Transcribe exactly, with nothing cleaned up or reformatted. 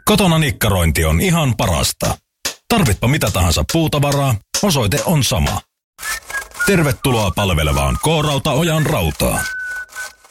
Kotona nikkarointi on ihan parasta. Tarvitpa mitä tahansa puutavaraa, osoite on sama. Tervetuloa palvelevaan K-Rautaojan rautaan.